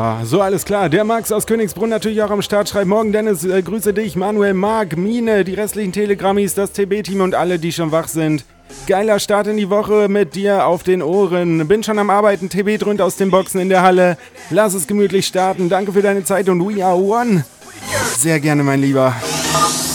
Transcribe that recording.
So, alles klar. Der Max aus Königsbrunn natürlich auch am Start. Schreibt morgen, Dennis, grüße dich. Manuel, Marc, Mine, die restlichen Telegrammis, das TB-Team und alle, die schon wach sind. Geiler Start in die Woche mit dir auf den Ohren. Bin schon am Arbeiten, TB dröhnt aus den Boxen in der Halle. Lass es gemütlich starten. Danke für deine Zeit und we are one. Sehr gerne, mein Lieber.